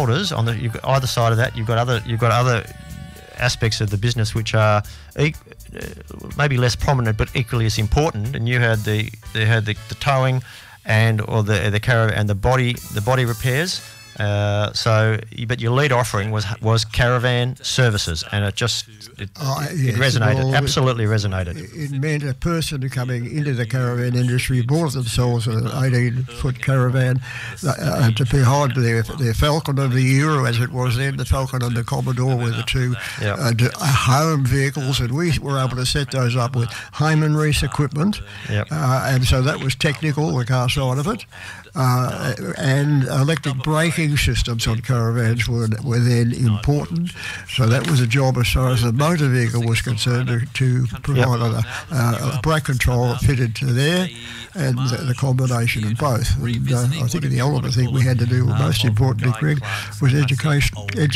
shoulders either side of that. You've got other aspects of the business which are maybe less prominent but equally as important. And you had the towing or the caravan and the body repairs. But your lead offering was caravan services, and it resonated. Well, absolutely resonated. It meant a person coming into the caravan industry bought themselves an 18-foot caravan to behind their Falcon of the era, as it was then. The Falcon and the Commodore were the two home vehicles, and we were able to set those up with Heyman Reese equipment, and so that was technical, the car side of it. And electric braking systems on caravans were then important. So that was a job as far as the motor vehicle was concerned to provide a brake control fitted to there, and the combination of both. And, I think the ultimate thing we had to do, most importantly, Greg, was educate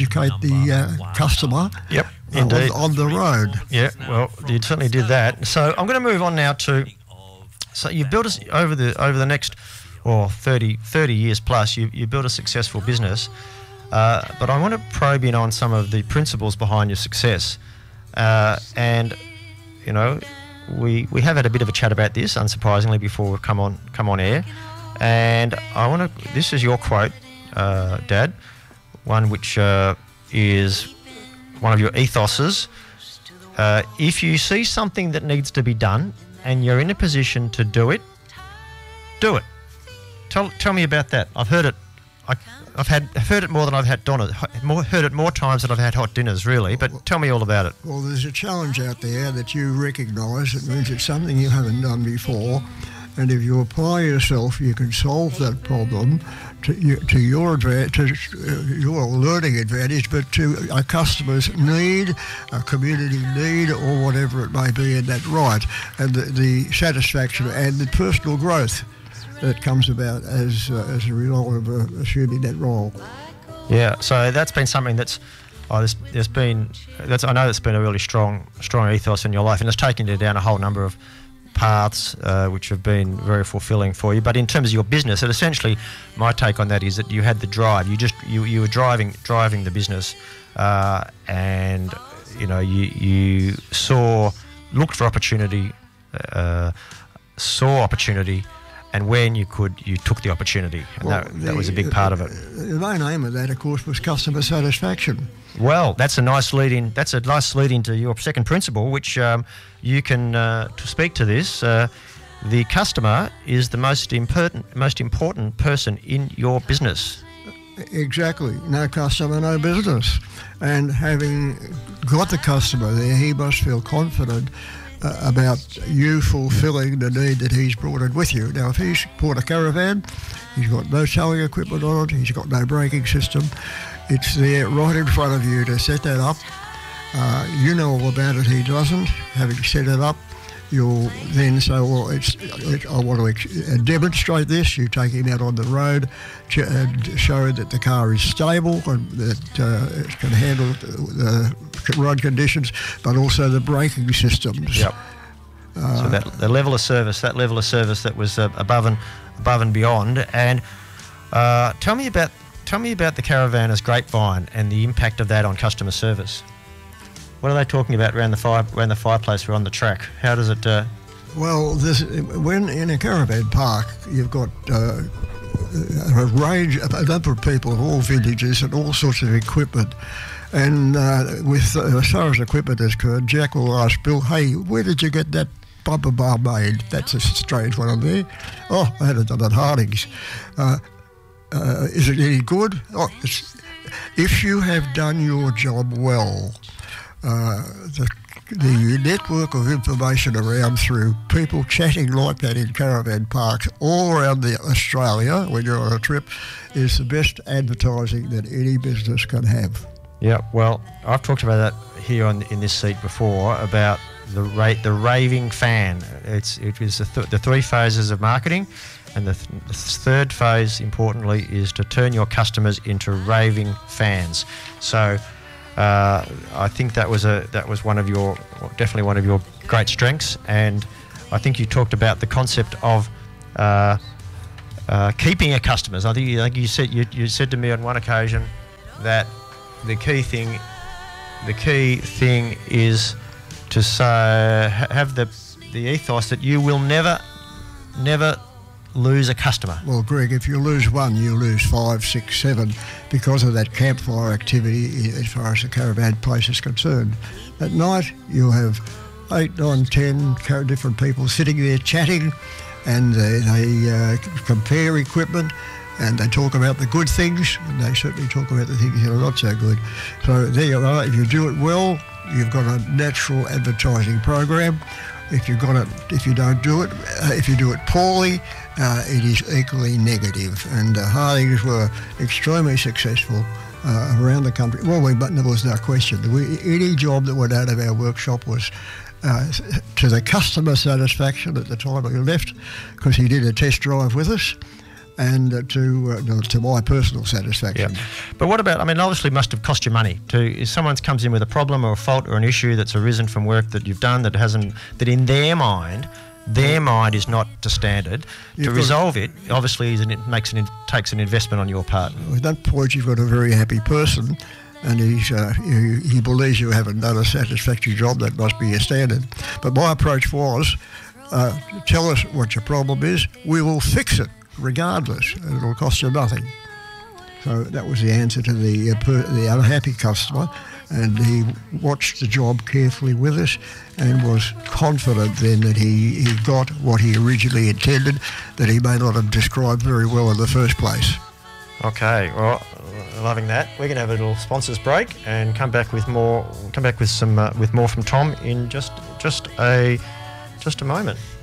the customer. Yep, indeed. On the road. Yeah, well, you certainly did that. So I'm going to move on now to. So you've built us over the next. 30 years plus, you built a successful business. But I want to probe in on some of the principles behind your success. And, you know, we have had a bit of a chat about this, unsurprisingly, before we come on air. And this is your quote, Dad, one which is one of your ethoses. If you see something that needs to be done and you're in a position to do it, do it. Tell me about that. I've heard it. I've heard it more than I've had dinner. Heard it more times than I've had hot dinners, really. But tell me all about it. Well, there's a challenge out there that you recognise. It means it's something you haven't done before, and if you apply yourself, you can solve that problem to your advantage, your learning advantage, but to a customer's need, a community need, or whatever it may be in that right, and the satisfaction and the personal growth that comes about as a result of assuming that role. Yeah, so that's been something that's I know that's been a really strong ethos in your life, and it's taken you down a whole number of paths which have been very fulfilling for you. But in terms of your business, it essentially, my take on that is that you had the drive. You were driving the business, and you know you looked for opportunity, saw opportunity. And when you could, you took the opportunity, and that was a big part of it. The main aim of that, of course, was customer satisfaction. Well, that's a nice lead in. That's a nice lead into your second principle, which you can to speak to this. The customer is the most important person in your business. Exactly. No customer, no business. And having got the customer there, he must feel confident about you fulfilling the need that he's brought in with you. Now, if he's bought a caravan, he's got no towing equipment on it, he's got no braking system, it's there right in front of you to set that up. You know all about it, he doesn't. Having set it up, you'll then say, well, I want to demonstrate this. You take him out on the road and show that the car is stable and that it can handle the road conditions, but also the braking systems. Yep. So that level of service that was above and beyond. And tell me about the caravan as Grapevine and the impact of that on customer service. What are they talking about around the fireplace or on the track? How does it? Well, when in a caravan park, you've got a number of people of all vintages and all sorts of equipment. And as far as equipment is concerned, Jack will ask Bill, "Hey, where did you get that bumper bar made? That's a strange one on there." "Oh, I had it done at Harding's." "Is it any good?" "Oh, if you have done your job well." The network of information around through people chatting like that in caravan parks all around Australia when you're on a trip is the best advertising that any business can have. Yeah, well, I've talked about that here in this seat before about the raving fan. It was the three phases of marketing, and the third phase, importantly, is to turn your customers into raving fans. So. I think that was definitely one of your great strengths, and I think you talked about the concept of keeping your customers. I think you said to me on one occasion, that the key thing is to have the ethos that you will never lose a customer. Well, Greg, if you lose one, you lose 5, 6, 7 because of that campfire activity as far as the caravan place is concerned. At night, you'll have 8, 9, 10 different people sitting there chatting, and they compare equipment, and they talk about the good things, and they certainly talk about the things that are not so good. So there you are. If you do it well, you've got a natural advertising program. If you don't do it, if you do it poorly, it is equally negative. And Hardings were extremely successful around the country. Well, but there was no question. Any job that went out of our workshop was to the customer satisfaction at the time we left, because he did a test drive with us, and to my personal satisfaction. Yeah. But what about, I mean, obviously it must have cost you money. If someone comes in with a problem or a fault or an issue that's arisen from work that you've done that in their mind is not to standard, to resolve it, obviously takes an investment on your part. At that point, you've got a very happy person, and he believes you haven't done a satisfactory job. That must be your standard. But my approach was, tell us what your problem is, we will fix it regardless, and it'll cost you nothing. So that was the answer to the unhappy customer, and he watched the job carefully with us and was confident then that he got what he originally intended, that he may not have described very well in the first place. Okay, well, loving that. We're going to have a little sponsors break and come back with more. Come back with some with more from Tom in just a moment.